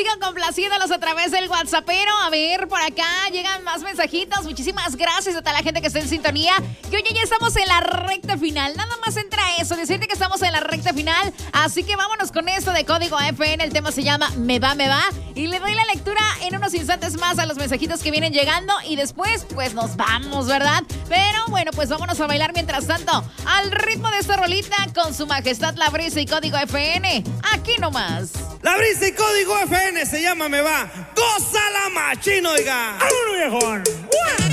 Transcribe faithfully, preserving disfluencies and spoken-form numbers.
sigan complaciéndolos a través del WhatsAppero. A ver, por acá llegan más mensajitos. Muchísimas gracias a toda la gente que está en sintonía. Y oye, ya estamos en la recta final. Nada más entra eso, decirte que estamos en la recta final. Así que vámonos con esto de Código F N. El tema se llama Me va, me va. Y le doy la lectura en unos instantes más a los mensajitos que vienen llegando. Y después, pues nos vamos, ¿verdad? Pero bueno, pues vámonos a bailar mientras tanto al ritmo de esta rolita con su majestad La Brisa y Código F N. Aquí nomás. La Brisa y Código F N se llama Me va. ¡Gózala machín, oiga! ¡Vámonos, viejón!